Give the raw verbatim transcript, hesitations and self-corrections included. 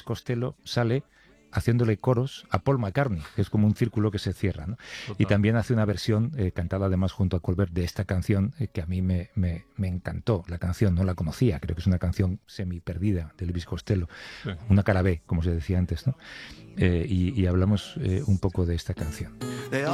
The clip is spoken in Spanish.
Costello sale haciéndole coros a Paul McCartney, que es como un círculo que se cierra, ¿no? Y también hace una versión eh, cantada además junto a Colbert de esta canción eh, que a mí me, me, me encantó. La canción no la conocía, creo que es una canción semi perdida de Elvis Costello, sí. Una cara B, como se decía antes, ¿no? Eh, y, y hablamos eh, un poco de esta canción.